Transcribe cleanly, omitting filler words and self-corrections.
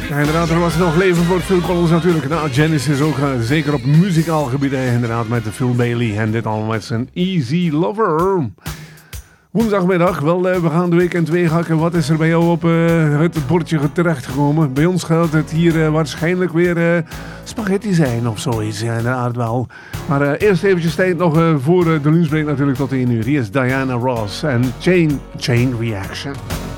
Ja, inderdaad, er was nog leven voor Phil Collins natuurlijk. Nou, Genesis ook zeker op muzikaal gebied inderdaad met de Phil Bailey. En dit allemaal met zijn Easy Lover. Woensdagmiddag, wel we gaan de weekend weeghakken. Wat is er bij jou op het bordje terechtgekomen? Bij ons gaat het hier waarschijnlijk weer spaghetti zijn of zoiets. Ja, inderdaad wel. Maar eerst eventjes tijd nog voor de lunchbreak natuurlijk tot 1 uur. Hier is Diana Ross en Chain Reaction.